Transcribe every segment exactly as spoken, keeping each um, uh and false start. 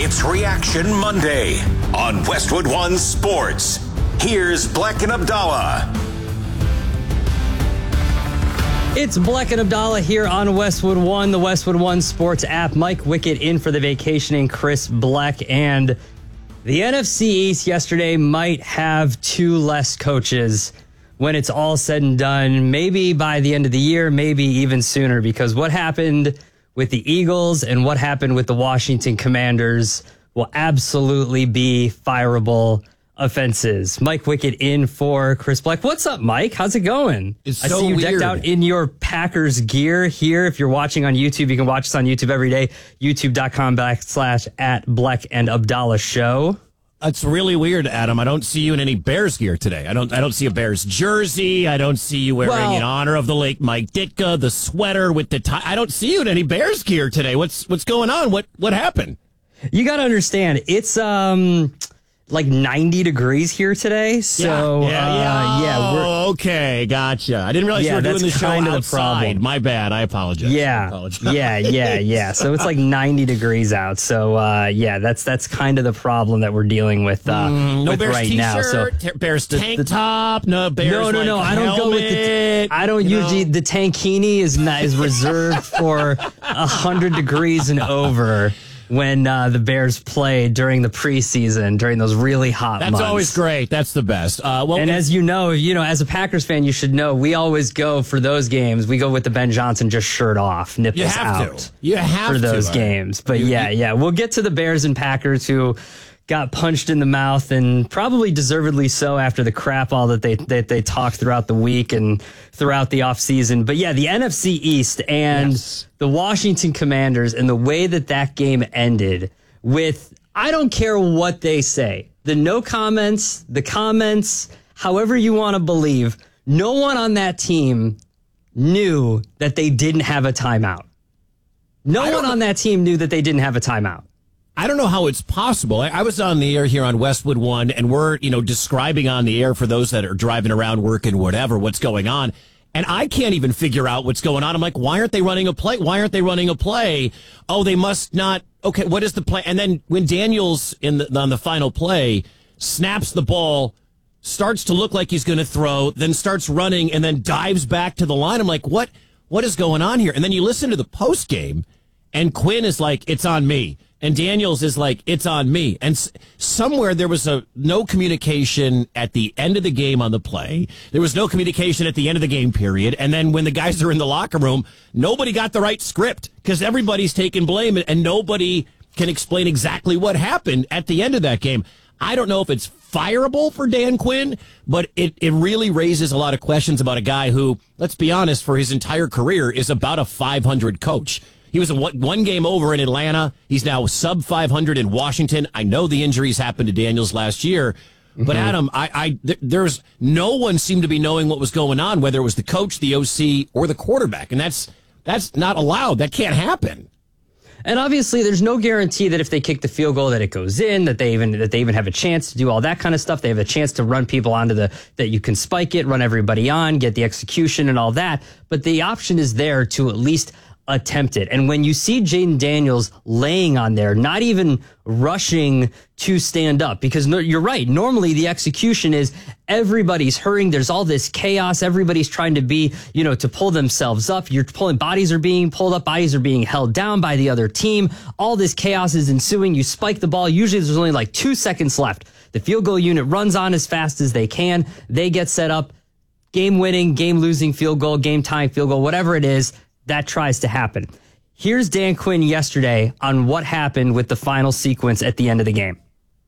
It's Reaction Monday on Westwood One Sports. Here's Black and Abdallah. It's Black and Abdallah here on Westwood One, the Westwood One Sports app. Mike Wickett in for the vacationing Chris Black. And the N F C East yesterday might have two less coaches when it's all said and done. Maybe by the end of the year, maybe even sooner, because what happened with the Eagles and what happened with the Washington Commanders will absolutely be fireable offenses. Mike Wickett in for Chris Black. What's up, Mike? How's it going? It's I so see you weird. decked out in your Packers gear here. If you're watching on YouTube, you can watch us on YouTube every day. YouTube.com backslash at Black and Abdallah Show. It's really weird, Adam. I don't see you in any Bears gear today. I don't I don't see a Bears jersey. I don't see you wearing Well, in honor of the late Mike Ditka, the sweater with the tie. I don't see you in any Bears gear today. What's what's going on? What what happened? You got to understand, it's um like ninety degrees here today. So, yeah, yeah, yeah. uh, yeah we're, oh, okay, gotcha. I didn't realize Yeah, you were doing that's the show kind of the outside. problem. My bad. I apologize. I Yeah, apologize. yeah, yeah, yeah. So it's like ninety degrees out. So uh, yeah, that's that's kind of the problem that we're dealing with, uh, Mm, no with Bears right t-shirt, now. So t- Bears the- tank the- top, no Bears. no, no, like, no. I don't go with the. helmet, I don't you usually. know? The tankini is not is reserved for a hundred degrees and over when uh, the Bears play during the preseason during those really hot That's months. always great. That's the best. Uh, well, And as you know, you know, as a Packers fan, you should know we always go for those games. We go with the Ben Johnson just shirt off, nipples You have out to. You have for to. those uh, games. But you- yeah, yeah, we'll get to the Bears and Packers who got punched in the mouth, and probably deservedly so after the crap all that they that they talked throughout the week and throughout the offseason. But yeah, the N F C East and Yes. the Washington Commanders and the way that that game ended with, I don't care what they say, the no comments, the comments, however you want to believe, no one on that team knew that they didn't have a timeout. No I one don't- on that team knew that they didn't have a timeout. I don't know how it's possible. I, I was on the air here on Westwood One, and we're, you know, describing on the air for those that are driving around, working, whatever, what's going on. And I can't even figure out what's going on. I'm like, why aren't they running a play? Why aren't they running a play? Oh, they must not. Okay, what is the play? And then when Daniels in the, on the final play snaps the ball, starts to look like he's going to throw, then starts running, and then dives back to the line. I'm like, what? What is going on here? And then you listen to the post game, and Quinn is like, it's on me. And Daniels is like, it's on me. And s- somewhere there was a no communication at the end of the game on the play. There was no communication at the end of the game period. And then when the guys are in the locker room, nobody got the right script because everybody's taking blame and nobody can explain exactly what happened at the end of that game. I don't know if it's fireable for Dan Quinn, but it, it really raises a lot of questions about a guy who, let's be honest, for his entire career is about a five hundred coach. He was a one, one game over in Atlanta. He's now sub five hundred in Washington. I know the injuries happened to Daniels last year, but Mm-hmm. Adam, I, I th- there's no one seemed to be knowing what was going on, whether it was the coach, the O C, or the quarterback, and that's that's not allowed. That can't happen. And obviously, there's no guarantee that if they kick the field goal that it goes in, that they even that they even have a chance to do all that kind of stuff. They have a chance to run people onto the that you can spike it, run everybody on, get the execution and all that. But the option is there to at least attempt it. And when you see Jaden Daniels laying on there, not even rushing to stand up, because no, you're right. Normally the execution is everybody's hurrying. There's all this chaos. Everybody's trying to be, you know, to pull themselves up. You're pulling, bodies are being pulled up. Bodies are being held down by the other team. All this chaos is ensuing. You spike the ball. Usually there's only like two seconds left. The field goal unit runs on as fast as they can. They get set up. Game winning, game losing field goal, game tying field goal, whatever it is, that tries to happen. Here's Dan Quinn yesterday on what happened with the final sequence at the end of the game.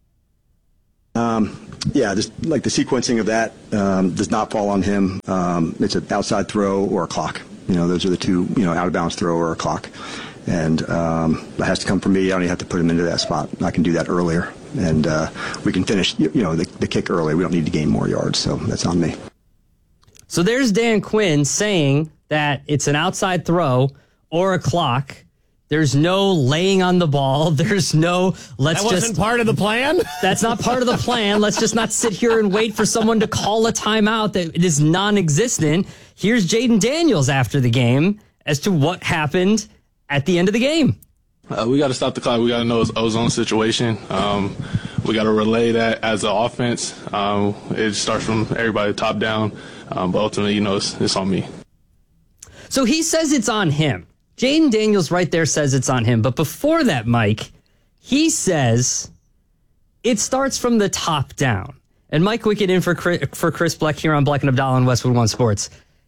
Um, yeah, just like the sequencing of that um, does not fall on him. Um, it's an outside throw or a clock. You know, those are the two, you know, out of bounds throw or a clock. And um, that has to come from me. I don't even have to put him into that spot. I can do that earlier. And uh, we can finish, you know, the, the kick early. We don't need to gain more yards, so that's on me. So there's Dan Quinn saying that it's an outside throw or a clock. There's no laying on the ball. There's no, let's That wasn't just, part of the plan? that's not part of the plan. Let's just not sit here and wait for someone to call a timeout that is non-existent. Here's Jaden Daniels after the game as to what happened at the end of the game. Uh, we got to stop the clock. We got to know it's ozone situation. Um, we got to relay that as an offense. Um, it starts from everybody top down, um, but ultimately, you know, it's, it's on me. So he says it's on him. Jayden Daniels right there says it's on him. But before that, Mike, he says it starts from the top down. And Mike Wickett in for Chris, for Chris Bleck here on Bleck and Abdallah on Westwood One Sports.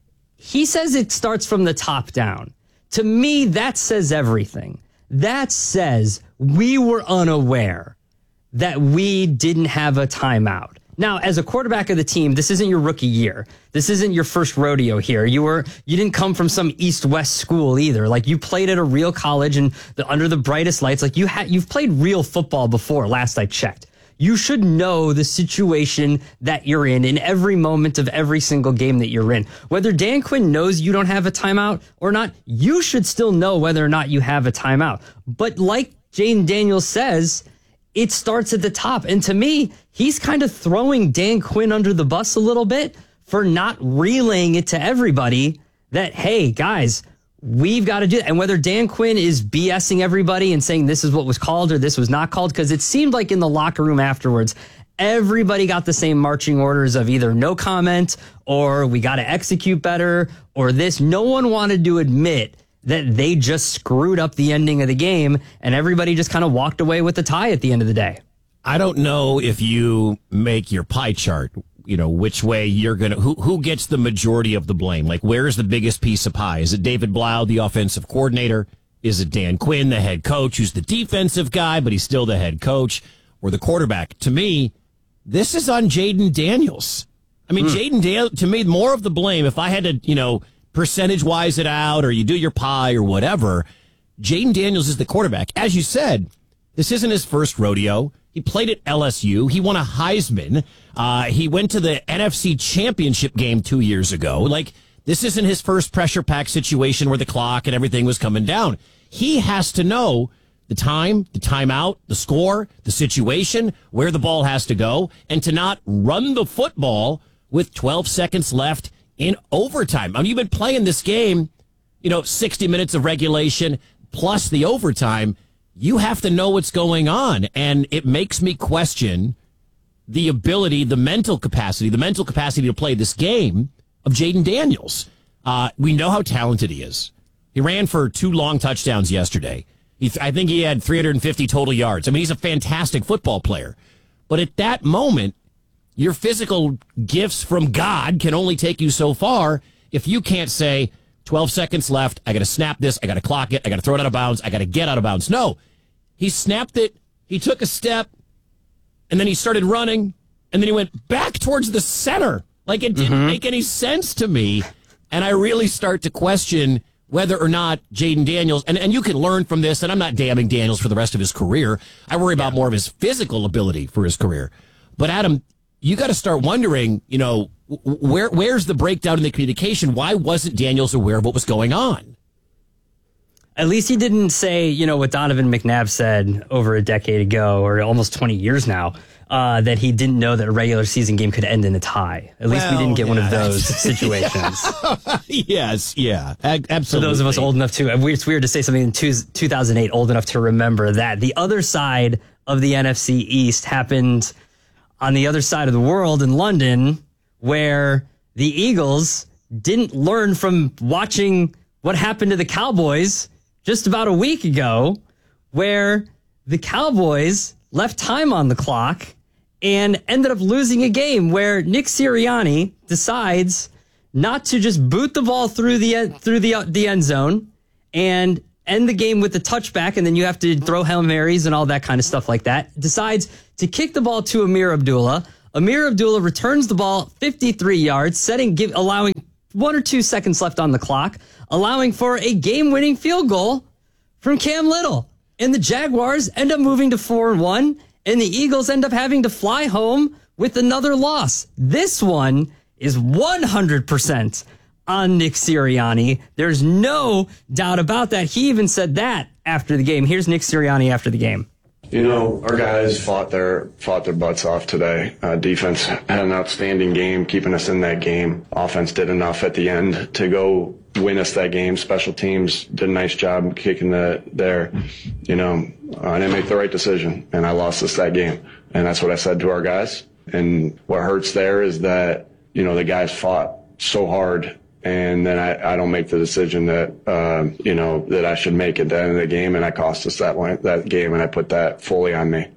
He says it starts from the top down. To me, that says everything. That says we were unaware that we didn't have a timeout. Now, as a quarterback of the team, this isn't your rookie year. This isn't your first rodeo here. You were you didn't come from some East-West school either. Like, you played at a real college and the, under the brightest lights. Like, you had you've played real football before, last I checked. You should know the situation that you're in in every moment of every single game that you're in. Whether Dan Quinn knows you don't have a timeout or not, you should still know whether or not you have a timeout. But like Jayden Daniels says, it starts at the top. And to me, he's kind of throwing Dan Quinn under the bus a little bit for not relaying it to everybody that, hey, guys, we've got to do that. And whether Dan Quinn is BSing everybody and saying this is what was called or this was not called, because it seemed like in the locker room afterwards, everybody got the same marching orders of either no comment or we got to execute better or this. No one wanted to admit that they just screwed up the ending of the game, and everybody just kind of walked away with the tie at the end of the day. I don't know if you make your pie chart, you know, which way you're going to, who who gets the majority of the blame? Like, where's the biggest piece of pie? Is it David Blau, the offensive coordinator? Is it Dan Quinn, the head coach, who's the defensive guy, but he's still the head coach? Or the quarterback? To me, this is on Jayden Daniels. I mean, hmm. Jayden Daniels, to me, more of the blame, if I had to, you know, percentage-wise it out, or you do your pie or whatever, Jayden Daniels is the quarterback. As you said, this isn't his first rodeo. He played at L S U. He won a Heisman. Uh, he went to the N F C Championship game two years ago. Like, this isn't his first pressure-packed situation where the clock and everything was coming down. He has to know the time, the timeout, the score, the situation, where the ball has to go, and to not run the football with twelve seconds left in overtime. I mean, you've been playing this game, you know, sixty minutes of regulation plus the overtime. You have to know what's going on. And it makes me question the ability, the mental capacity, the mental capacity to play this game of Jayden Daniels. Uh, we know how talented he is. He ran for two long touchdowns yesterday. He, I think he had three hundred fifty total yards. I mean, he's a fantastic football player. But at that moment, your physical gifts from God can only take you so far if you can't say, twelve seconds left, I got to snap this, I got to clock it, I got to throw it out of bounds, I got to get out of bounds. No, he snapped it, he took a step, and then he started running, and then he went back towards the center. Like, it didn't mm-hmm. make any sense to me, and I really start to question whether or not Jayden Daniels, and, and you can learn from this, and I'm not damning Daniels for the rest of his career. I worry about yeah. more of his physical ability for his career. But, Adam, you got to start wondering, you know, where where's the breakdown in the communication? Why wasn't Daniels aware of what was going on? At least he didn't say, you know, what Donovan McNabb said over a decade ago, or almost twenty years now, uh, that he didn't know that a regular season game could end in a tie. At least well, we didn't get yeah, one of those situations. Yes, yeah, absolutely. For those of us old enough to, it's weird to say something in two thousand eight, old enough to remember that. The other side of the N F C East happened on the other side of the world in London, where the Eagles didn't learn from watching what happened to the Cowboys just about a week ago, where the Cowboys left time on the clock and ended up losing a game where Nick Sirianni decides not to just boot the ball through the through the the end zone and end the game with a touchback, and then you have to throw Hail Marys and all that kind of stuff like that. Decides to kick the ball to Amir Abdullah. Amir Abdullah returns the ball fifty-three yards, setting, give, allowing one or two seconds left on the clock, allowing for a game-winning field goal from Cam Little. And the Jaguars end up moving to four and one, and the Eagles end up having to fly home with another loss. This one is one hundred percent on Nick Sirianni. There's no doubt about that. He even said that after the game. Here's Nick Sirianni after the game. You know, our guys fought their fought their butts off today. Uh, defense had an outstanding game, keeping us in that game. Offense did enough at the end to go win us that game. Special teams did a nice job kicking the there. You know, I didn't make the right decision, and I lost us that game. And that's what I said to our guys. And what hurts there is that, you know, the guys fought so hard, and then I, I don't make the decision that, uh, you know, that I should make at the end of the game, and I cost us that one, that game, and I put that fully on me.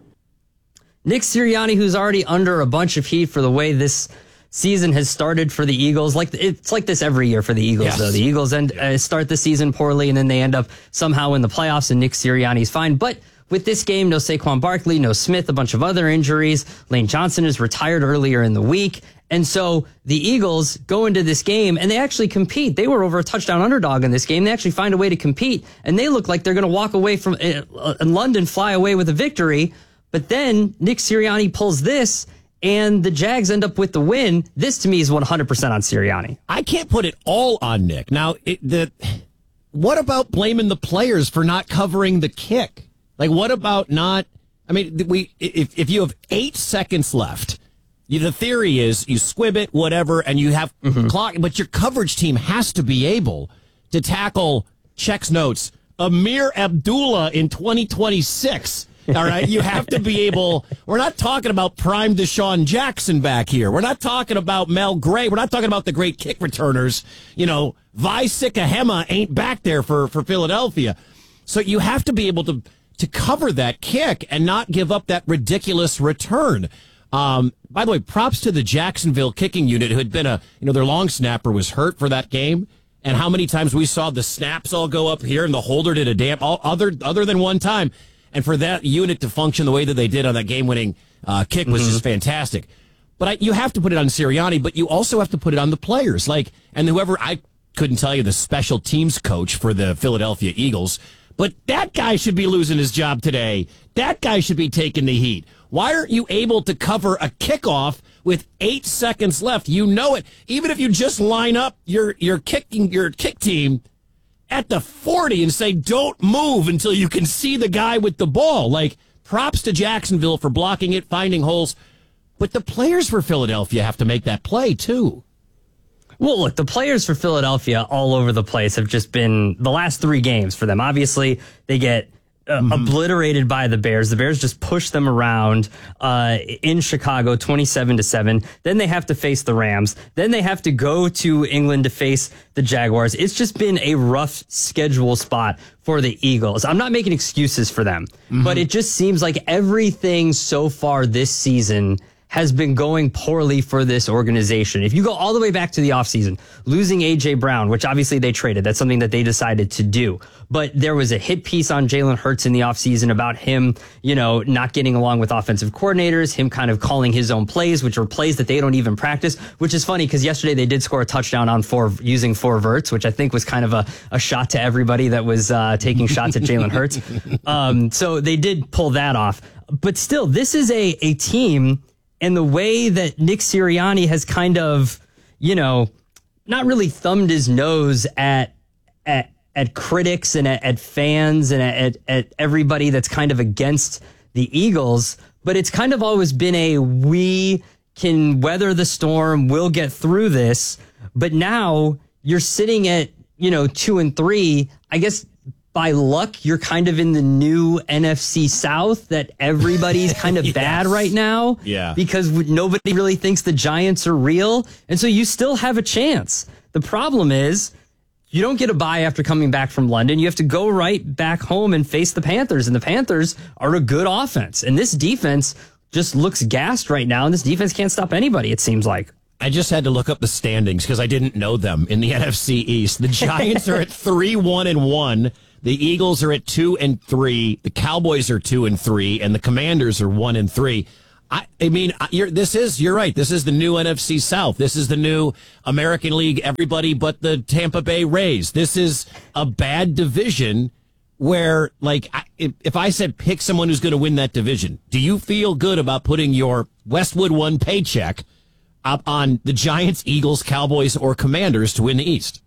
Nick Sirianni, who's already under a bunch of heat for the way this season has started for the Eagles. Like it's like this every year for the Eagles, yes. though. The Eagles end, uh, start the season poorly, and then they end up somehow in the playoffs, and Nick Sirianni's fine. But with this game, no Saquon Barkley, no Smith, a bunch of other injuries. Lane Johnson is retired earlier in the week. And so the Eagles go into this game and they actually compete. They were over a touchdown underdog in this game. They actually find a way to compete, and they look like they're going to walk away from uh, in London, fly away with a victory. But then Nick Sirianni pulls this, and the Jags end up with the win. This to me is one hundred percent on Sirianni. I can't put it all on Nick. Now, it, the what about blaming the players for not covering the kick? Like, what about not? I mean, we if if you have eight seconds left. You, the theory is you squib it, whatever, and you have mm-hmm. clock, but your coverage team has to be able to tackle, checks notes, Amir Abdullah in twenty twenty-six. All right, you have to be able. We're not talking about prime Deshaun Jackson back here. We're not talking about Mel Gray. We're not talking about the great kick returners. You know, Vi Sikahema ain't back there for, for Philadelphia. So you have to be able to to cover that kick and not give up that ridiculous return. Um, by the way, props to the Jacksonville kicking unit, who had been a, you know, their long snapper was hurt for that game. And how many times we saw the snaps all go up here and the holder did a damn, all other, other than one time. And for that unit to function the way that they did on that game winning, uh, kick was mm-hmm. just fantastic. But I, you have to put it on Sirianni, but you also have to put it on the players. Like, and whoever, I couldn't tell you the special teams coach for the Philadelphia Eagles, but that guy should be losing his job today. That guy should be taking the heat. Why aren't you able to cover a kickoff with eight seconds left? You know it. Even if you just line up your your kicking your kick team at the forty and say, don't move until you can see the guy with the ball. Like, props to Jacksonville for blocking it, finding holes. But the players for Philadelphia have to make that play, too. Well, look, the players for Philadelphia all over the place have just been the last three games for them. Obviously, they get Uh, mm-hmm. obliterated by the Bears. The Bears just push them around uh, in Chicago, twenty-seven to seven. Then they have to face the Rams. Then they have to go to England to face the Jaguars. It's just been a rough schedule spot for the Eagles. I'm not making excuses for them, mm-hmm. but it just seems like everything so far this season has been going poorly for this organization. If you go all the way back to the offseason, losing A J Brown, which obviously they traded, that's something that they decided to do. But there was a hit piece on Jalen Hurts in the offseason about him, you know, not getting along with offensive coordinators, him kind of calling his own plays, which are plays that they don't even practice, which is funny because yesterday they did score a touchdown on four using four verts, which I think was kind of a, a shot to everybody that was uh, taking shots at Jalen Hurts. Um, so they did pull that off. But still, this is a, a team. And the way that Nick Sirianni has kind of, you know, not really thumbed his nose at at at critics and at, at fans and at, at everybody that's kind of against the Eagles, but it's kind of always been a we can weather the storm, we'll get through this. But now you're sitting at, you know, two and three. I guess by luck, you're kind of in the new N F C South that everybody's kind of yes. bad right now. Yeah. Because nobody really thinks the Giants are real. And so you still have a chance. The problem is you don't get a bye after coming back from London. You have to go right back home and face the Panthers. And the Panthers are a good offense. And this defense just looks gassed right now. And this defense can't stop anybody, it seems like. I just had to look up the standings because I didn't know them in the N F C East. The Giants are at three, one, and one. The Eagles are at two and three. The Cowboys are two and three, and the Commanders are one and three. I, I mean, you're, this is you're right. This is the new N F C South. This is the new American League. Everybody but the Tampa Bay Rays. This is a bad division where, like, I, if, if I said pick someone who's going to win that division, do you feel good about putting your Westwood One paycheck up on the Giants, Eagles, Cowboys, or Commanders to win the East?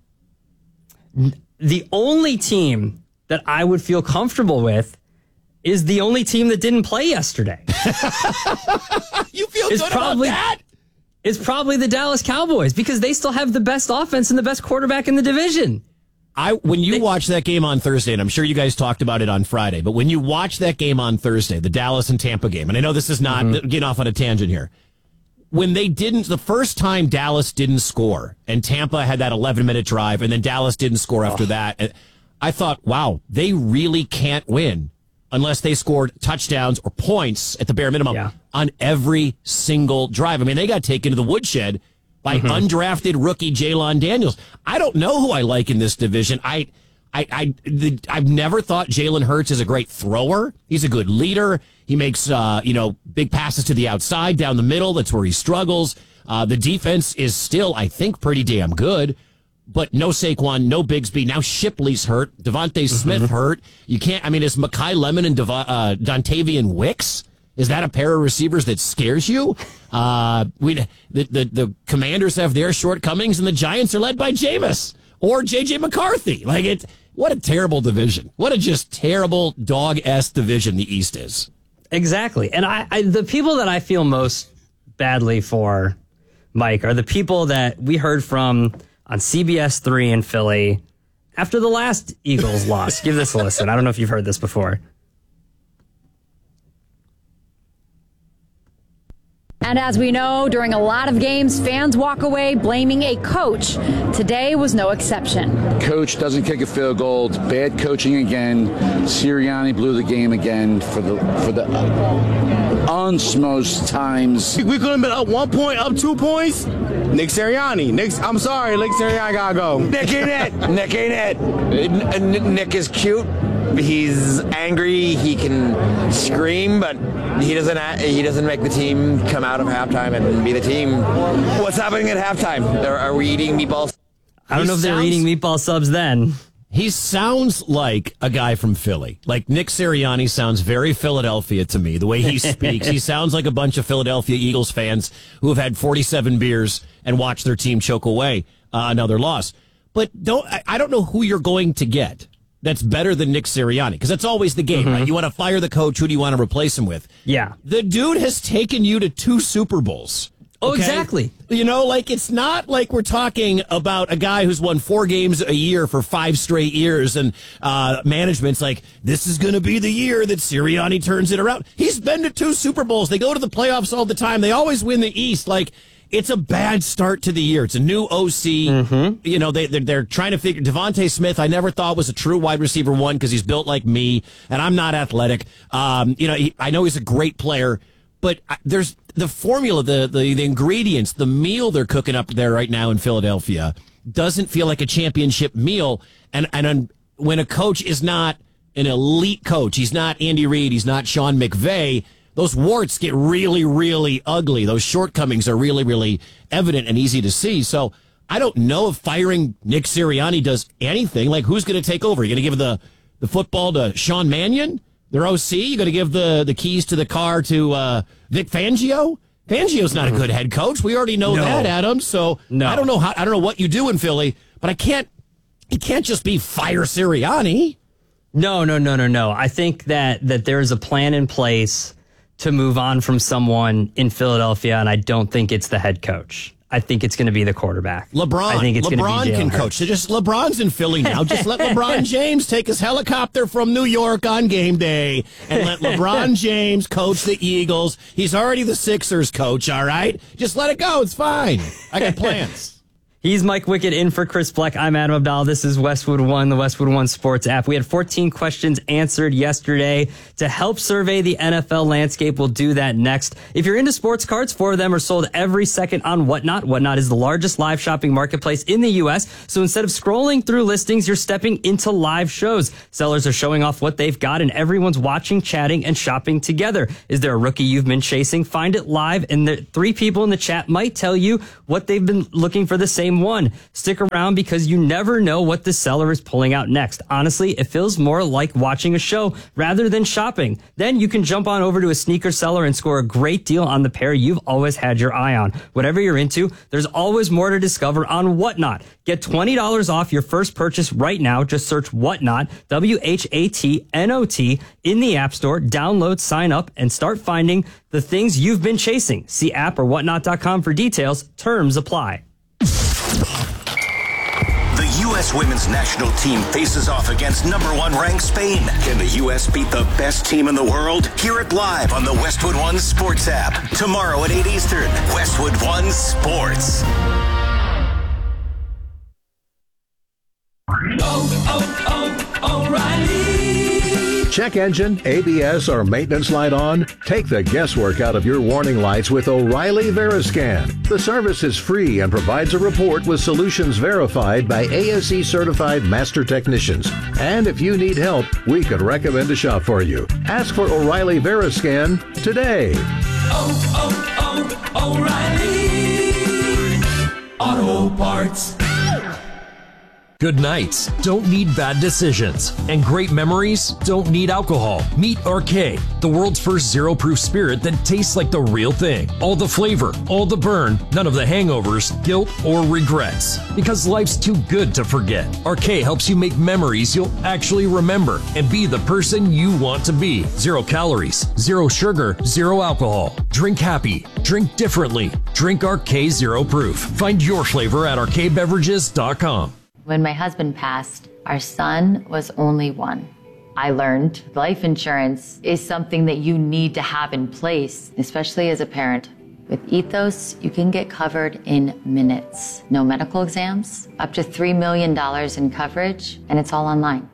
The only team that I would feel comfortable with is the only team that didn't play yesterday. You feel it's good probably, about that? it's probably the Dallas Cowboys because they still have the best offense and the best quarterback in the division. I when you watch that game on Thursday, and I'm sure you guys talked about it on Friday, but when you watch that game on Thursday, the Dallas and Tampa game, and I know this is not mm-hmm. getting off on a tangent here, when they didn't, the first time Dallas didn't score, and Tampa had that eleven-minute drive, and then Dallas didn't score after oh. that, I thought, wow, they really can't win unless they scored touchdowns or points at the bare minimum yeah. on every single drive. I mean, they got taken to the woodshed by mm-hmm. undrafted rookie Jalen Daniels. I don't know who I like in this division. I, I, I, the, I've never thought Jalen Hurts is a great thrower. He's a good leader. He makes, uh, you know, big passes to the outside, down the middle. That's where he struggles. Uh, the defense is still, I think, pretty damn good. But no Saquon, no Bigsby. Now Shipley's hurt. Devontae mm-hmm. Smith hurt. You can't, I mean, is Mekhi Lemon and Dev- uh, Dontavian Wicks? Is that a pair of receivers that scares you? Uh, we the, the the Commanders have their shortcomings, and the Giants are led by Jameis or J J McCarthy. Like it, what a terrible division! What a just terrible dog-esque division the East is. Exactly, and I, I the people that I feel most badly for, Mike, are the people that we heard from on C B S three in Philly after the last Eagles loss. Give this a listen. I don't know if you've heard this before. And as we know, during a lot of games, fans walk away blaming a coach. Today was no exception. Coach doesn't kick a field goal. It's bad coaching again. Sirianni blew the game again for the for the unsmost times. We could have been up one point, up two points. Nick Sirianni. Nick, I'm sorry, Nick Sirianni gotta go. Nick ain't it. Nick ain't it. Nick is cute. He's angry. He can scream, but he doesn't. He doesn't make the team come out of halftime and be the team. What's happening at halftime? Are, are we eating meatballs? I don't he know if sounds, they're eating meatball subs then. He sounds like a guy from Philly. Like Nick Sirianni sounds very Philadelphia to me. The way he speaks, he sounds like a bunch of Philadelphia Eagles fans who have had forty-seven beers and watched their team choke away uh, another loss. But don't. I, I don't know who you're going to get that's better than Nick Sirianni, because that's always the game, mm-hmm. right? You want to fire the coach, who do you want to replace him with? Yeah. The dude has taken you to two Super Bowls. Oh, okay? exactly. You know, like, it's not like we're talking about a guy who's won four games a year for five straight years, and uh, management's like, this is going to be the year that Sirianni turns it around. He's been to two Super Bowls. They go to the playoffs all the time. They always win the East. Like, it's a bad start to the year. It's a new O C. Mm-hmm. You know, they, they're, they're trying to figure. Devontae Smith, I never thought was a true wide receiver one because he's built like me, and I'm not athletic. Um, you know, he, I know he's a great player, but there's the formula, the, the, the ingredients, the meal they're cooking up there right now in Philadelphia doesn't feel like a championship meal. And, and when a coach is not an elite coach, he's not Andy Reid, he's not Sean McVay, those warts get really, really ugly. Those shortcomings are really, really evident and easy to see. So I don't know if firing Nick Sirianni does anything. Like, who's going to take over? You're going to give the, the football to Sean Mannion, their O C? You're going to give the, the keys to the car to uh, Vic Fangio? Fangio's not a good head coach. We already know no. that, Adam. So no. I don't know how. I don't know what you do in Philly, but I can't. It can't just be fire Sirianni. No, no, no, no, no. I think that that there is a plan in place to move on from someone in Philadelphia, and I don't think it's the head coach. I think it's going to be the quarterback. LeBron. I think it's LeBron be can coach. So just LeBron's in Philly now. Just let LeBron James take his helicopter from New York on game day and let LeBron James coach the Eagles. He's already the Sixers coach, all right? Just let it go. It's fine. I got plans. He's Mike Wickett in for Chris Bleck. I'm Adam Abdallah. This is Westwood One, the Westwood One Sports app. We had fourteen questions answered yesterday to help survey the N F L landscape. We'll do that next. If you're into sports cards, four of them are sold every second on Whatnot. Whatnot is the largest live shopping marketplace in the U S. So instead of scrolling through listings, you're stepping into live shows. Sellers are showing off what they've got, and everyone's watching, chatting, and shopping together. Is there a rookie you've been chasing? Find it live, and the three people in the chat might tell you what they've been looking for the same same one. Stick around because you never know what the seller is pulling out next. Honestly, it feels more like watching a show rather than shopping. Then you can jump on over to a sneaker seller and score a great deal on the pair you've always had your eye on. Whatever you're into, there's always more to discover on Whatnot. Get twenty dollars off your first purchase right now. Just search Whatnot, W H A T N O T, in the App Store. Download, sign up, and start finding the things you've been chasing. See app or whatnot dot com for details. Terms apply. The U S women's national team faces off against number one ranked Spain. Can the U S beat the best team in the world? Hear it live on the Westwood One Sports app. Tomorrow at eight Eastern. Westwood One Sports. Oh, oh, O'Reilly. Check engine, A B S, or maintenance light on? Take the guesswork out of your warning lights with O'Reilly Veriscan. The service is free and provides a report with solutions verified by A S E certified master technicians. And if you need help, we could recommend a shop for you. Ask for O'Reilly Veriscan today. Oh, oh, oh, O'Reilly Auto Parts. Good nights don't need bad decisions, and great memories don't need alcohol. Meet Arcade, the world's first zero-proof spirit that tastes like the real thing. All the flavor, all the burn, none of the hangovers, guilt, or regrets. Because life's too good to forget. Arcade helps you make memories you'll actually remember and be the person you want to be. Zero calories, zero sugar, zero alcohol. Drink happy, drink differently. Drink Arcade Zero Proof. Find your flavor at arcade beverages dot com. When my husband passed, our son was only one. I learned life insurance is something that you need to have in place, especially as a parent. With Ethos, you can get covered in minutes. No medical exams, up to three million dollars in coverage, and it's all online.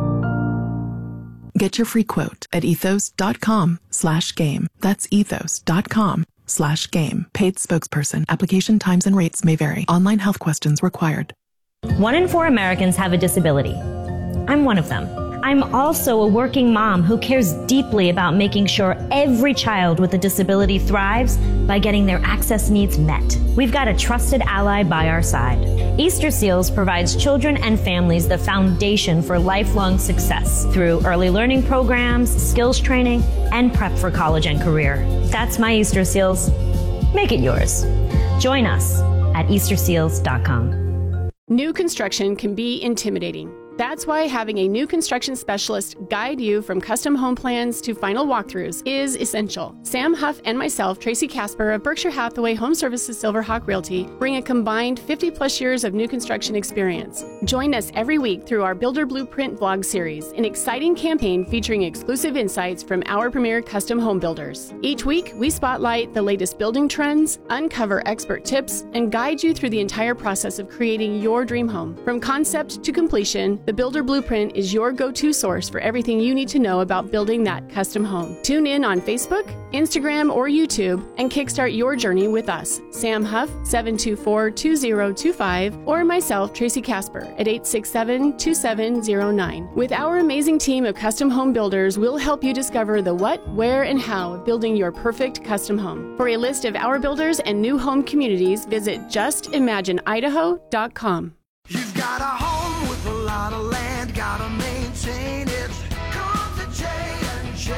Get your free quote at ethos.com slash game. That's ethos.com slash game. Paid spokesperson. Application times and rates may vary. Online health questions required. One in four Americans have a disability. I'm one of them. I'm also a working mom who cares deeply about making sure every child with a disability thrives by getting their access needs met. We've got a trusted ally by our side. Easter Seals provides children and families the foundation for lifelong success through early learning programs, skills training, and prep for college and career. That's my Easter Seals. Make it yours. Join us at easter seals dot com. New construction can be intimidating. That's why having a new construction specialist guide you from custom home plans to final walkthroughs is essential. Sam Huff and myself, Tracy Casper of Berkshire Hathaway Home Services Silverhawk Realty, bring a combined fifty plus years of new construction experience. Join us every week through our Builder Blueprint vlog series, an exciting campaign featuring exclusive insights from our premier custom home builders. Each week, we spotlight the latest building trends, uncover expert tips, and guide you through the entire process of creating your dream home. From concept to completion, the Builder Blueprint is your go-to source for everything you need to know about building that custom home. Tune in on Facebook, Instagram, or YouTube and kickstart your journey with us, Sam Huff, seven two four, two zero two five, or myself, Tracy Casper, at eight six seven, two seven zero nine. With our amazing team of custom home builders, we'll help you discover the what, where, and how of building your perfect custom home. For a list of our builders and new home communities, visit just imagine idaho dot com. You've got a home with a lot of land, gotta maintain it. Come to J and J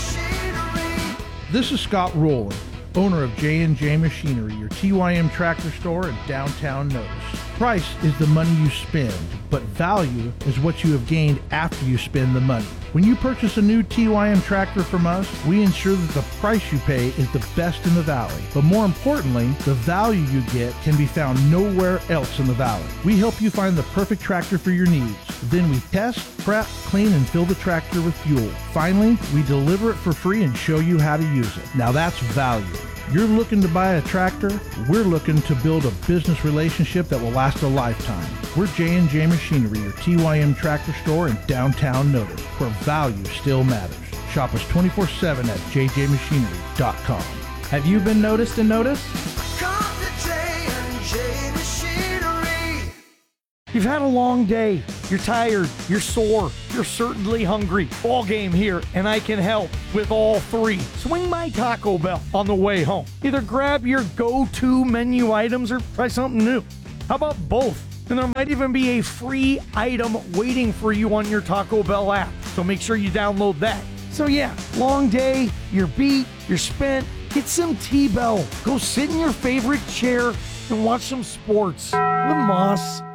Machinery. This is Scott Rowland, owner of J and J Machinery, your T Y M tractor store in downtown Notice. Price is the money you spend, but value is what you have gained after you spend the money. When you purchase a new T Y M tractor from us, we ensure that the price you pay is the best in the valley. But more importantly, the value you get can be found nowhere else in the valley. We help you find the perfect tractor for your needs. Then we test, prep, clean, and fill the tractor with fuel. Finally, we deliver it for free and show you how to use it. Now that's value. You're looking to buy a tractor, we're looking to build a business relationship that will last a lifetime. We're J and J Machinery, your T Y M tractor store in downtown Notice, where value still matters. Shop us twenty-four seven at j j machinery dot com. Have you been noticed and noticed? Come to J and J Machinery. You've had a long day. You're tired. You're sore. You're certainly hungry. Ball game here, and I can help with all three. Swing by Taco Bell on the way home. Either grab your go-to menu items or try something new. How about both? And there might even be a free item waiting for you on your Taco Bell app. So make sure you download that. So yeah, long day, you're beat, you're spent. Get some T-Bell. Go sit in your favorite chair and watch some sports with Moss.